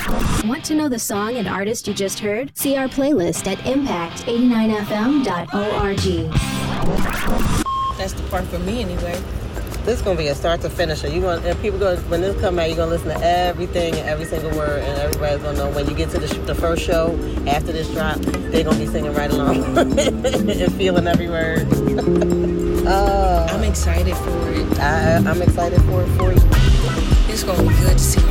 Want to know the song and artist you just heard? See our playlist at impact89fm.org. That's the part for me anyway. This is gonna be a start to finish. And people go when this come out, you're gonna listen to everything, every single word, and everybody's gonna know when you get to the first show after this drop, they're gonna be singing right along and feeling every word. I'm excited for it. I'm excited for it for you. It's gonna be good to see